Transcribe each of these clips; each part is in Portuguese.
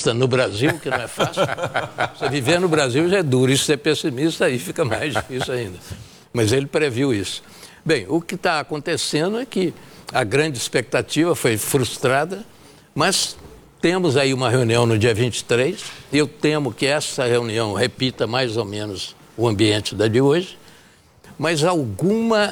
pessimista no Brasil, que não é fácil. Você viver no Brasil já é duro, e ser pessimista aí fica mais difícil ainda. Mas ele previu isso. Bem, o que está acontecendo é que a grande expectativa foi frustrada, mas temos aí uma reunião no dia 23. Eu temo que essa reunião repita mais ou menos o ambiente da de hoje, mas alguma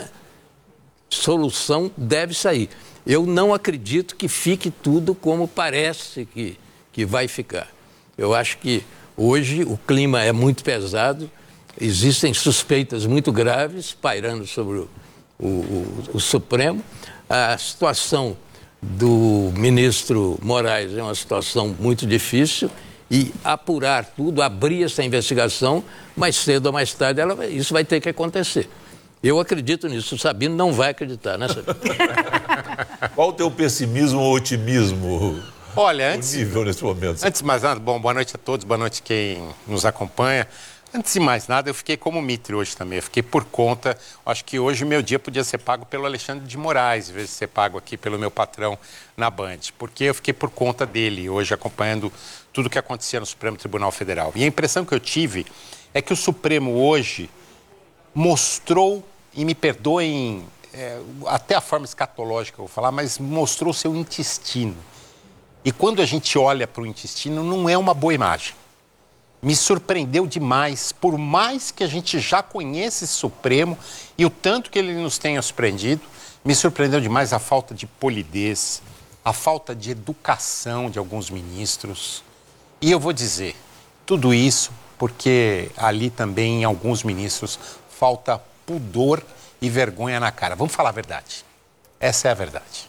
solução deve sair. Eu não acredito que fique tudo como parece que vai ficar. Eu acho que hoje o clima é muito pesado, existem suspeitas muito graves pairando sobre o Supremo. A situação do ministro Moraes é uma situação muito difícil e apurar tudo, abrir essa investigação, mais cedo ou mais tarde isso vai ter que acontecer. Eu acredito nisso, o Sabino não vai acreditar, né, Sabino? Qual o teu pessimismo ou otimismo? Olha, nível nesse momento? Antes de mais nada, boa noite a todos, boa noite quem nos acompanha. Antes de mais nada, eu fiquei como Mitre hoje também, eu fiquei por conta, acho que hoje o meu dia podia ser pago pelo Alexandre de Moraes, em vez de ser pago aqui pelo meu patrão na Band, porque eu fiquei por conta dele hoje acompanhando tudo o que acontecia no Supremo Tribunal Federal. E a impressão que eu tive é que o Supremo hoje mostrou, e me perdoem até a forma escatológica que eu vou falar, mas mostrou seu intestino. E quando a gente olha para o intestino, não é uma boa imagem. Me surpreendeu demais, por mais que a gente já conheça esse Supremo e o tanto que ele nos tenha surpreendido, me surpreendeu demais a falta de polidez, a falta de educação de alguns ministros. E eu vou dizer, tudo isso porque ali também em alguns ministros falta pudor e vergonha na cara. Vamos falar a verdade. Essa é a verdade.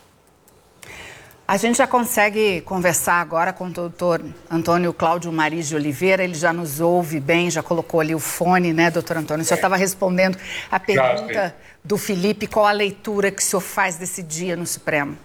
A gente já consegue conversar agora com o doutor Antônio Cláudio Maris de Oliveira, ele já nos ouve bem, já colocou ali o fone, né, doutor Antônio? O senhor estava respondendo a pergunta do Felipe, qual a leitura que o senhor faz desse dia no Supremo?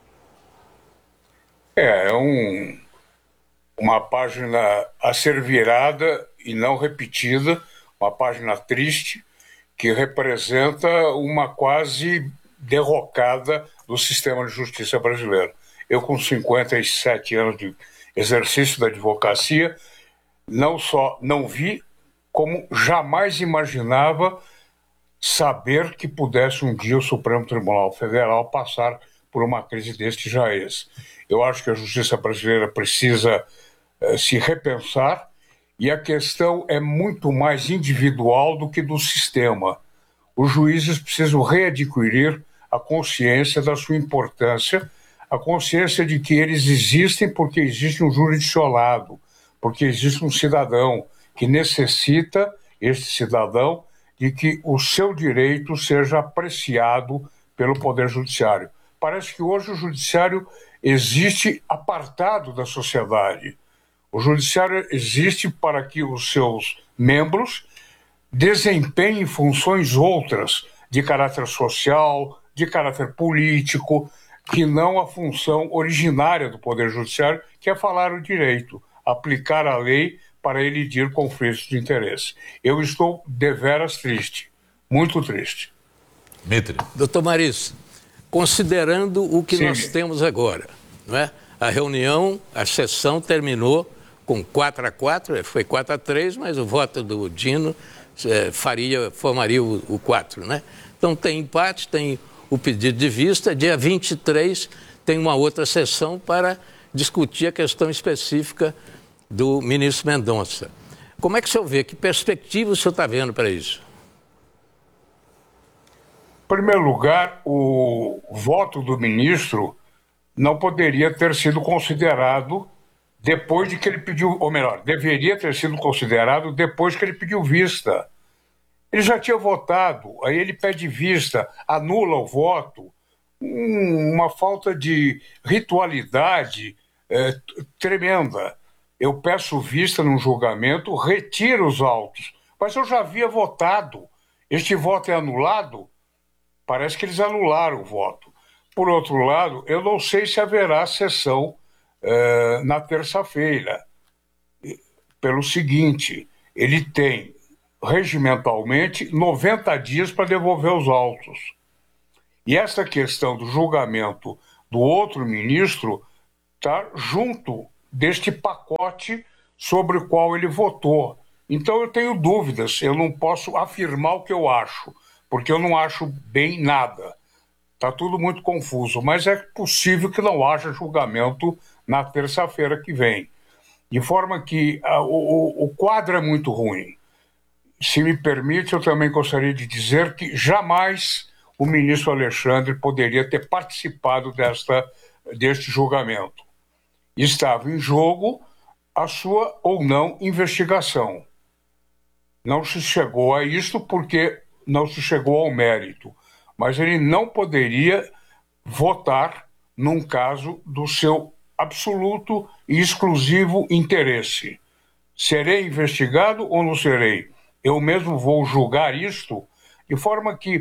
Uma página a ser virada e não repetida, uma página triste, que representa uma quase derrocada do sistema de justiça brasileiro. Eu, com 57 anos de exercício da advocacia, não só não vi, como jamais imaginava saber que pudesse um dia o Supremo Tribunal Federal passar por uma crise deste jaez. Eu acho que a justiça brasileira precisa se repensar e a questão é muito mais individual do que do sistema. Os juízes precisam readquirir a consciência da sua importância, a consciência de que eles existem porque existe um jurisdicionado, porque existe um cidadão que necessita, este cidadão, de que o seu direito seja apreciado pelo Poder Judiciário. Parece que hoje o Judiciário existe apartado da sociedade. O Judiciário existe para que os seus membros desempenhem funções outras de caráter social, de caráter político, que não a função originária do Poder Judiciário, que é falar o direito, aplicar a lei para elidir conflitos de interesse. Eu estou deveras triste, muito triste. Mitre. Doutor Maris, considerando o que nós temos agora, não é? A reunião, a sessão terminou com 4-4, foi 4-3, mas o voto do Dino formaria o 4, né? Então tem empate, tem o pedido de vista. Dia 23 tem uma outra sessão para discutir a questão específica do ministro Mendonça. Como é que o senhor vê? Que perspectiva o senhor está vendo para isso? Em primeiro lugar, o voto do ministro não poderia ter sido considerado depois de que ele pediu, ou melhor, deveria ter sido considerado depois que ele pediu vista. Ele já tinha votado, aí ele pede vista, anula o voto, uma falta de ritualidade tremenda. Eu peço vista num julgamento, retiro os autos, mas eu já havia votado. Este voto é anulado? Parece que eles anularam o voto. Por outro lado, eu não sei se haverá sessão na terça-feira. Pelo seguinte, ele tem regimentalmente 90 dias para devolver os autos. E essa questão do julgamento do outro ministro está junto deste pacote sobre o qual ele votou. Então eu tenho dúvidas, eu não posso afirmar o que eu acho, porque eu não acho bem nada. Está tudo muito confuso, mas é possível que não haja julgamento na terça-feira que vem. De forma que o quadro é muito ruim. Se me permite, eu também gostaria de dizer que jamais o ministro Alexandre poderia ter participado deste julgamento. Estava em jogo a sua ou não investigação. Não se chegou a isso porque não se chegou ao mérito. Mas ele não poderia votar num caso do seu absoluto e exclusivo interesse. Serei investigado ou não serei? Eu mesmo vou julgar isto, de forma que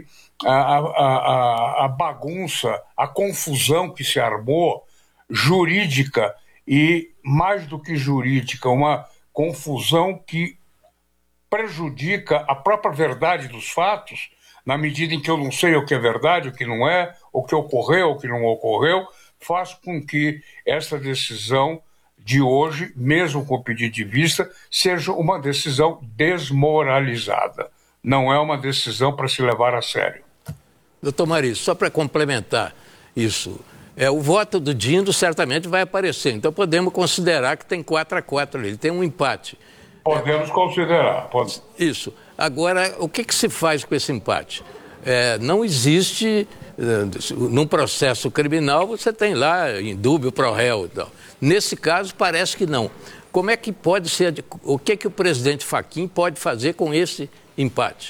a bagunça, a confusão que se armou, jurídica e, mais do que jurídica, uma confusão que prejudica a própria verdade dos fatos, na medida em que eu não sei o que é verdade, o que não é, o que ocorreu, o que não ocorreu, faz com que essa decisão de hoje, mesmo com o pedido de vista, seja uma decisão desmoralizada. Não é uma decisão para se levar a sério. Doutor Maris, só para complementar isso, o voto do Dindo certamente vai aparecer, então podemos considerar que tem 4-4 ali, tem um empate. Podemos considerar. Isso. Agora, o que se faz com esse empate? Não existe, num processo criminal, você tem lá indúbio pro réu e tal. Nesse caso, parece que não. Como é que pode ser, o que o presidente Fachin pode fazer com esse empate?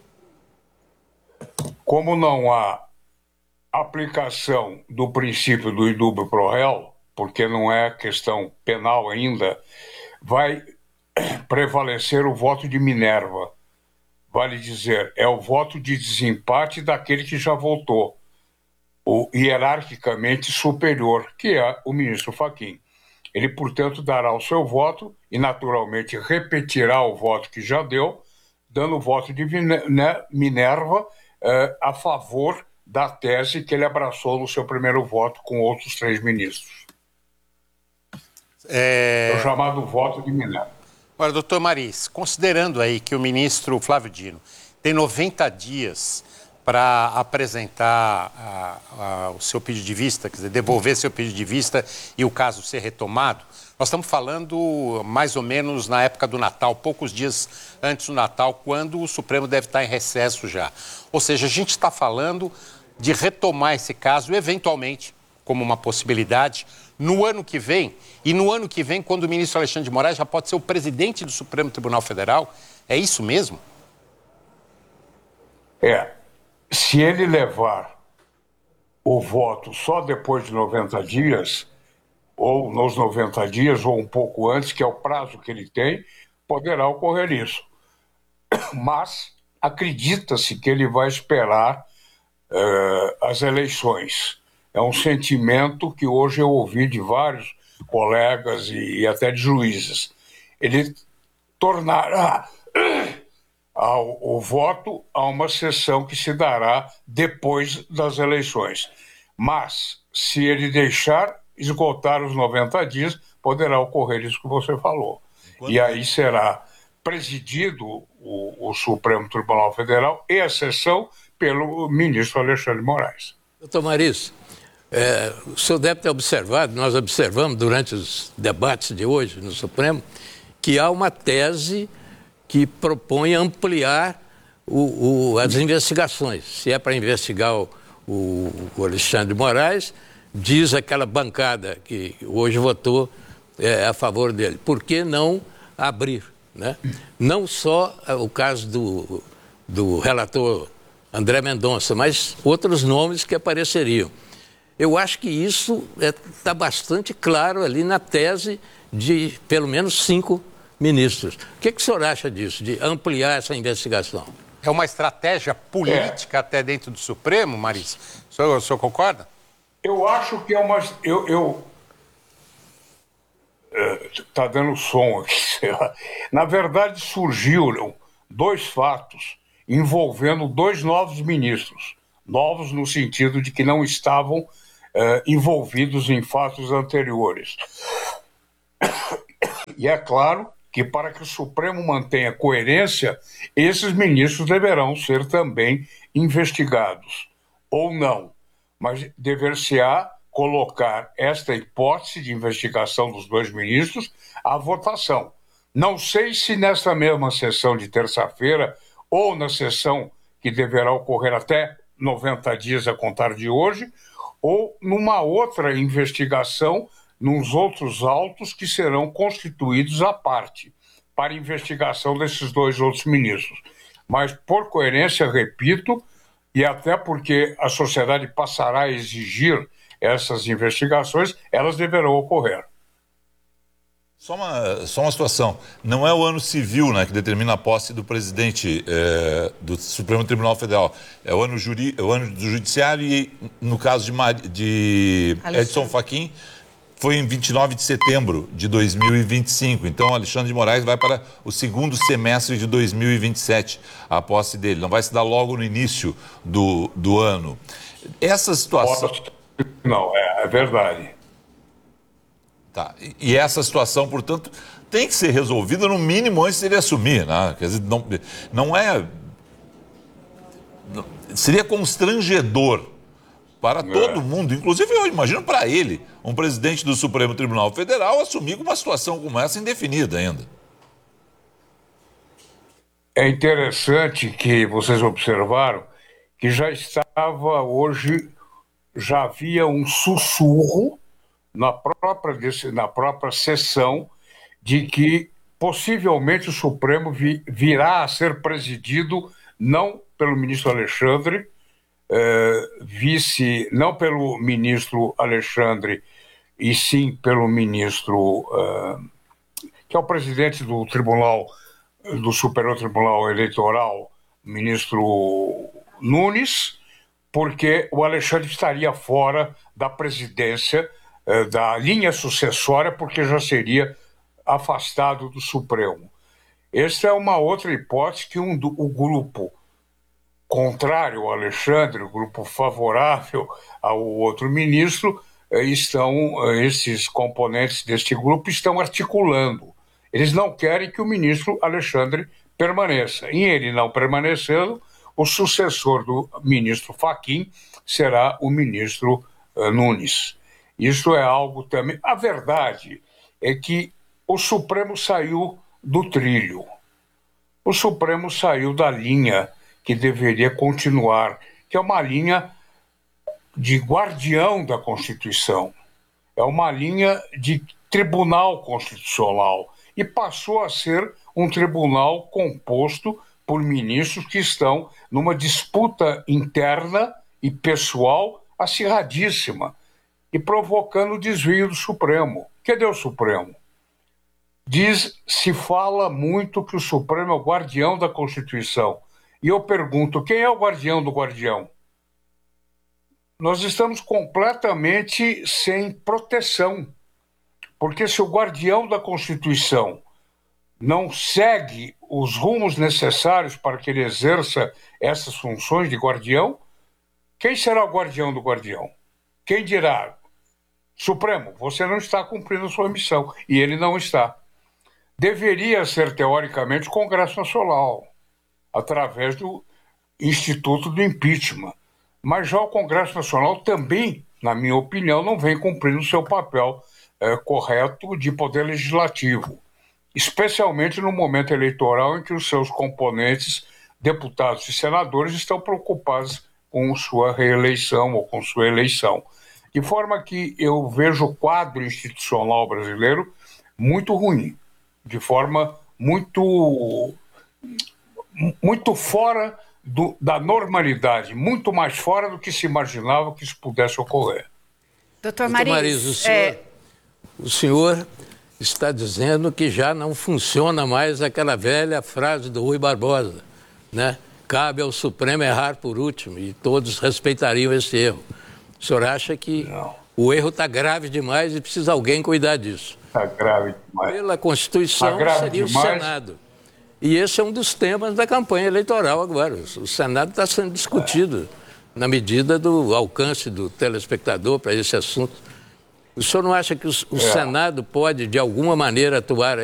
Como não há aplicação do princípio do indúbio pro réu, porque não é questão penal ainda, vai prevalecer o voto de Minerva. Vale dizer, é o voto de desempate daquele que já votou, o hierarquicamente superior, que é o ministro Fachin. Ele, portanto, dará o seu voto e, naturalmente, repetirá o voto que já deu, dando o voto de Minerva a favor da tese que ele abraçou no seu primeiro voto com outros 3 ministros. É o chamado voto de Minerva. Agora, doutor Maris, considerando aí que o ministro Flávio Dino tem 90 dias para apresentar o seu pedido de vista, quer dizer, devolver seu pedido de vista e o caso ser retomado, nós estamos falando mais ou menos na época do Natal, poucos dias antes do Natal, quando o Supremo deve estar em recesso já. Ou seja, a gente está falando de retomar esse caso, eventualmente, como uma possibilidade, no ano que vem, e no ano que vem, quando o ministro Alexandre de Moraes já pode ser o presidente do Supremo Tribunal Federal. É isso mesmo? Se ele levar o voto só depois de 90 dias, ou nos 90 dias, ou um pouco antes, que é o prazo que ele tem, poderá ocorrer isso. Mas acredita-se que ele vai esperar as eleições. É um sentimento que hoje eu ouvi de vários colegas e até de juízes. Ele tornará o voto a uma sessão que se dará depois das eleições. Mas, se ele deixar esgotar os 90 dias, poderá ocorrer isso que você falou. E aí será presidido o Supremo Tribunal Federal e a sessão pelo ministro Alexandre de Moraes. Doutor Maris, o senhor deve ter observado, nós observamos durante os debates de hoje no Supremo, que há uma tese que propõe ampliar as investigações. Se é para investigar o Alexandre de Moraes, diz aquela bancada que hoje votou a favor dele. Por que não abrir? Né? Não só o caso do relator André Mendonça, mas outros nomes que apareceriam. Eu acho que isso está bastante claro ali na tese de pelo menos 5 ministros. O que o senhor acha disso, de ampliar essa investigação? É uma estratégia política até dentro do Supremo, Maris? O senhor concorda? Eu acho que é uma... Está dando som aqui. Na verdade, surgiram 2 fatos envolvendo 2 novos ministros. Novos no sentido de que não estavam envolvidos em fatos anteriores. E é claro que para que o Supremo mantenha coerência, esses ministros deverão ser também investigados, ou não. Mas dever-se-á colocar esta hipótese de investigação dos 2 ministros à votação. Não sei se nessa mesma sessão de terça-feira ou na sessão que deverá ocorrer até 90 dias a contar de hoje, ou numa outra investigação, nos outros autos que serão constituídos à parte, para investigação desses 2 outros ministros. Mas, por coerência, repito, e até porque a sociedade passará a exigir essas investigações, elas deverão ocorrer. Só uma situação. Não é o ano civil, né, que determina a posse do presidente do Supremo Tribunal Federal. É o ano do Judiciário e, no caso de Edson Fachin, foi em 29 de setembro de 2025. Então, Alexandre de Moraes vai para o segundo semestre de 2027, a posse dele. Não vai se dar logo no início do ano. Essa situação... Não, é verdade. Tá. E essa situação, portanto, tem que ser resolvida no mínimo antes dele assumir, né? Quer dizer, não é... Seria constrangedor para todo mundo, inclusive eu imagino para ele, um presidente do Supremo Tribunal Federal assumir uma situação como essa indefinida ainda. É interessante que vocês observaram que já havia um sussurro na própria sessão de que possivelmente o Supremo virá a ser presidido não pelo ministro Alexandre, não pelo ministro Alexandre, e sim pelo ministro, que é o presidente do Superior Tribunal Eleitoral, ministro Nunes, porque o Alexandre estaria fora da presidência, da linha sucessória, porque já seria afastado do Supremo. Essa é uma outra hipótese que o grupo contrário ao Alexandre, o grupo favorável ao outro ministro, esses componentes deste grupo estão articulando. Eles não querem que o ministro Alexandre permaneça. E ele não permanecendo, o sucessor do ministro Fachin será o ministro Nunes. Isso é algo também... A verdade é que o Supremo saiu do trilho. O Supremo saiu da linha que deveria continuar, que é uma linha de guardião da Constituição. É uma linha de tribunal constitucional. E passou a ser um tribunal composto por ministros que estão numa disputa interna e pessoal acirradíssima e provocando o desvio do Supremo. Cadê o Supremo? Se fala muito que o Supremo é o guardião da Constituição. E eu pergunto, quem é o guardião do guardião? Nós estamos completamente sem proteção. Porque se o guardião da Constituição não segue os rumos necessários para que ele exerça essas funções de guardião, quem será o guardião do guardião? Quem dirá, Supremo, você não está cumprindo a sua missão, e ele não está. Deveria ser, teoricamente, o Congresso Nacional, através do Instituto do Impeachment. Mas já o Congresso Nacional também, na minha opinião, não vem cumprindo o seu papel correto de poder legislativo, especialmente no momento eleitoral em que os seus componentes, deputados e senadores, estão preocupados com sua reeleição ou com sua eleição. De forma que eu vejo o quadro institucional brasileiro muito ruim, de forma muito fora da normalidade, muito mais fora do que se imaginava que isso pudesse ocorrer. Doutor Mariz, o senhor está dizendo que já não funciona mais aquela velha frase do Rui Barbosa, né? Cabe ao Supremo errar por último, e todos respeitariam esse erro. O senhor acha que o erro está grave demais e precisa alguém cuidar disso? Está grave demais. Pela Constituição seria o Senado. E esse é um dos temas da campanha eleitoral agora. O Senado está sendo discutido na medida do alcance do telespectador para esse assunto. O senhor não acha que o Senado pode, de alguma maneira, atuar